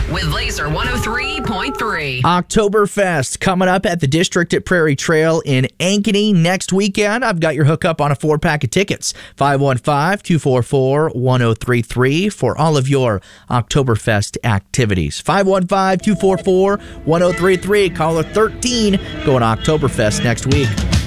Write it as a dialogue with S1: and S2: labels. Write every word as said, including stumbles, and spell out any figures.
S1: with Laser one oh three point three.
S2: Oktoberfest coming up at the District at Prairie Trail in Ankeny next weekend. I've got your hookup on a four-pack of tickets. five one five, two four four, one oh three three for all of your Oktoberfest activities. five one five, two four four, one oh three three. Caller thirteen going to Oktoberfest next week.